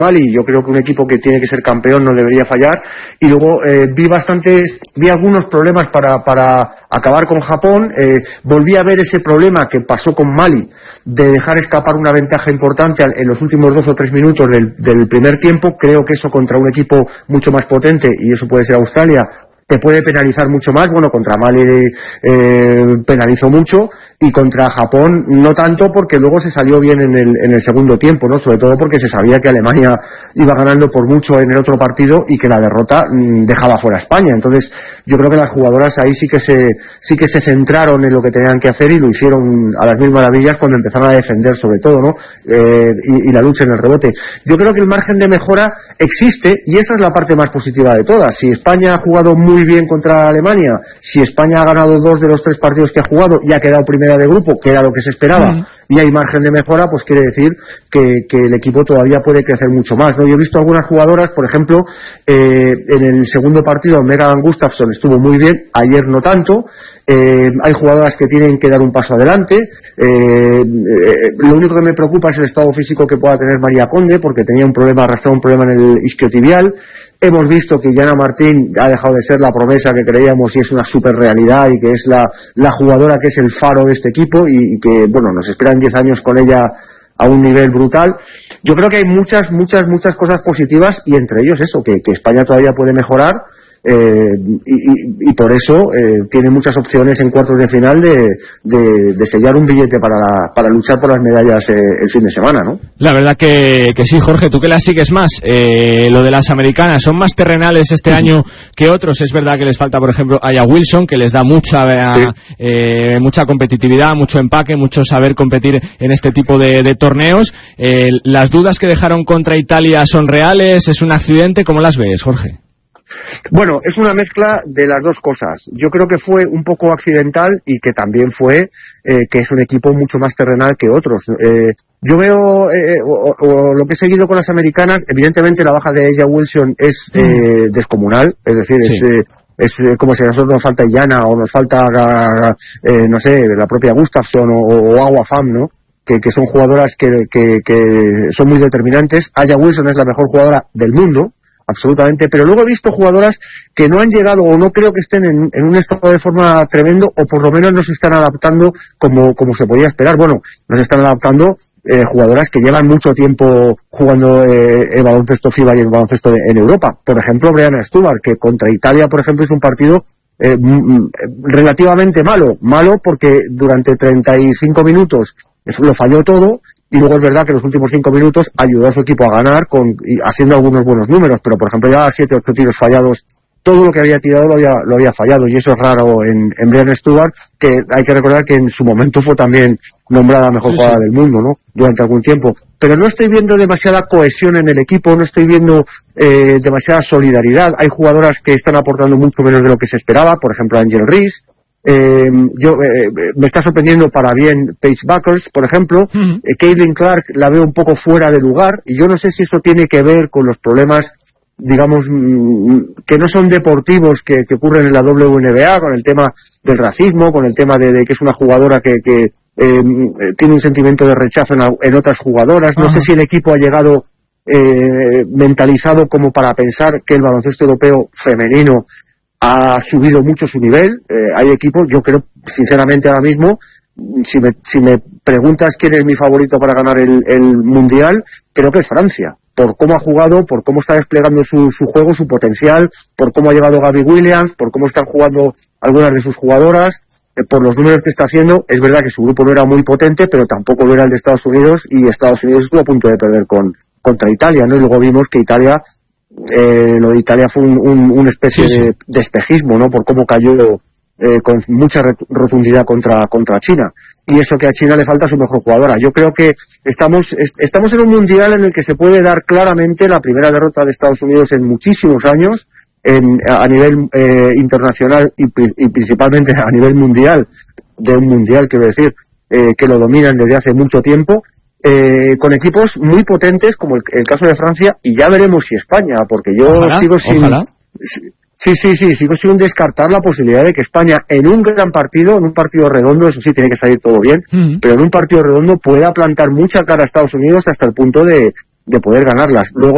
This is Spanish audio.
Mali. Yo creo que un equipo que tiene que ser campeón no debería fallar. Y luego vi algunos problemas para acabar con Japón. Volví a ver ese problema que pasó con Mali, de dejar escapar una ventaja importante en los últimos 2 o 3 minutos del primer tiempo. Creo que eso contra un equipo mucho más potente, y eso puede ser Australia, te puede penalizar mucho más. Bueno, contra Mali penalizó mucho, y contra Japón no tanto, porque luego se salió bien en el segundo tiempo, ¿no? Sobre todo porque se sabía que Alemania iba ganando por mucho en el otro partido y que la derrota dejaba fuera a España. Entonces yo creo que las jugadoras ahí sí que se centraron en lo que tenían que hacer, y lo hicieron a las mil maravillas cuando empezaron a defender, sobre todo, ¿no? Y la lucha en el rebote. Yo creo que el margen de mejora existe, y esa es la parte más positiva de todas. Si España ha jugado muy bien contra Alemania, si España ha ganado 2 de los 3 partidos que ha jugado y ha quedado primera de grupo, que era lo que se esperaba, y hay margen de mejora, pues quiere decir que el equipo todavía puede crecer mucho más, ¿no? Yo he visto algunas jugadoras, por ejemplo, en el segundo partido Megan Gustafsson estuvo muy bien, ayer no tanto. Hay jugadoras que tienen que dar un paso adelante. Lo único que me preocupa es el estado físico que pueda tener María Conde, porque tenía arrastraba un problema en el isquiotibial. Hemos visto que Yana Martín ha dejado de ser la promesa que creíamos, y es una super realidad, y que es la jugadora que es el faro de este equipo, y que, bueno, nos esperan 10 años con ella a un nivel brutal. Yo creo que hay muchas cosas positivas, y entre ellos eso, que España todavía puede mejorar. Y por eso tiene muchas opciones en cuartos de final de sellar un billete para luchar por las medallas el fin de semana, ¿no? La verdad que sí, Jorge, tú que las sigues más, lo de las americanas, son más terrenales este año que otros. Es verdad que les falta, por ejemplo, Aya Wilson, que les da mucha competitividad, mucho empaque, mucho saber competir en este tipo de torneos. Las dudas que dejaron contra Italia son reales, es un accidente. ¿Cómo las ves, Jorge? Bueno, es una mezcla de las dos cosas. Yo creo que fue un poco accidental, y que también fue que es un equipo mucho más terrenal que otros. Yo veo, lo que he seguido con las americanas, evidentemente la baja de Aya Wilson es descomunal, es decir, sí. Es como si a nosotros nos falta Llana, o nos falta, no sé, la propia Gustafsson o Agua Pham, ¿no? Que son jugadoras que son muy determinantes. Aya Wilson es la mejor jugadora del mundo, absolutamente, pero luego he visto jugadoras que no han llegado, o no creo que estén en un estado de forma tremendo, o por lo menos no se están adaptando como se podía esperar. Bueno, no se están adaptando jugadoras que llevan mucho tiempo jugando el baloncesto FIBA y el baloncesto en Europa. Por ejemplo, Breanna Stewart, que contra Italia, por ejemplo, hizo un partido relativamente malo porque durante 35 minutos lo falló todo. Y luego es verdad que en los últimos 5 minutos ayudó a su equipo a ganar haciendo algunos buenos números, pero por ejemplo ya 7 o 8 tiros fallados, todo lo que había tirado lo había fallado, y eso es raro en Breanna Stewart, que hay que recordar que en su momento fue también nombrada mejor jugadora del mundo, ¿no? Durante algún tiempo. Pero no estoy viendo demasiada cohesión en el equipo, no estoy viendo demasiada solidaridad. Hay jugadoras que están aportando mucho menos de lo que se esperaba, por ejemplo Angel Reese. Me está sorprendiendo para bien Paige Buckers, por ejemplo. Caitlin Clark la veo un poco fuera de lugar, y yo no sé si eso tiene que ver con los problemas, digamos, que no son deportivos que ocurren en la WNBA, con el tema del racismo, con el tema de que es una jugadora que tiene un sentimiento de rechazo en otras jugadoras. No sé si el equipo ha llegado mentalizado como para pensar que el baloncesto europeo femenino ha subido mucho su nivel. Hay equipos, yo creo, sinceramente ahora mismo, si me preguntas quién es mi favorito para ganar el Mundial, creo que es Francia. Por cómo ha jugado, por cómo está desplegando su juego, su potencial, por cómo ha llegado Gabby Williams, por cómo están jugando algunas de sus jugadoras, por los números que está haciendo. Es verdad que su grupo no era muy potente, pero tampoco lo era el de Estados Unidos, y Estados Unidos estuvo a punto de perder contra Italia, ¿no? Y luego vimos que Italia, lo de Italia fue una especie de espejismo, ¿no? Por cómo cayó con mucha rotundidad contra China. Y eso que a China le falta su mejor jugadora. Yo creo que estamos en un mundial en el que se puede dar claramente la primera derrota de Estados Unidos en muchísimos años, a nivel internacional y principalmente a nivel mundial, de un mundial, quiero decir, que lo dominan desde hace mucho tiempo, con equipos muy potentes como el caso de Francia, y ya veremos si España, porque yo sigo sin descartar la posibilidad de que España en un gran partido, en un partido redondo, eso sí, tiene que salir todo bien, pero en un partido redondo pueda plantar mucha cara a Estados Unidos hasta el punto de poder ganarlas. Luego